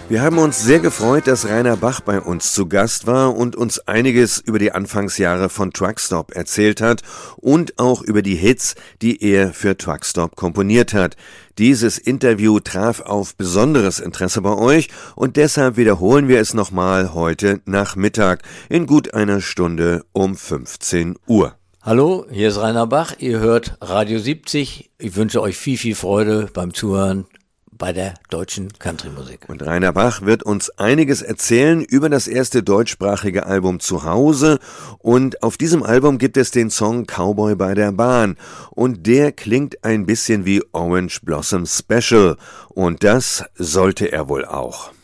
Wir haben uns sehr gefreut, dass Rainer Bach bei uns zu Gast war und uns einiges über die Anfangsjahre von Truckstop erzählt hat und auch über die Hits, die er für Truckstop komponiert hat. Dieses Interview traf auf besonderes Interesse bei euch und deshalb wiederholen wir es nochmal heute Nachmittag in gut einer Stunde um 15 Uhr. Hallo, hier ist Rainer Bach, ihr hört Radio 70. Ich wünsche euch viel Freude beim Zuhören bei der deutschen Country-Musik. Und Rainer Bach wird uns einiges erzählen über das erste deutschsprachige Album Zuhause. Und auf diesem Album gibt es den Song Cowboy bei der Bahn. Und der klingt ein bisschen wie Orange Blossom Special. Und das sollte er wohl auch.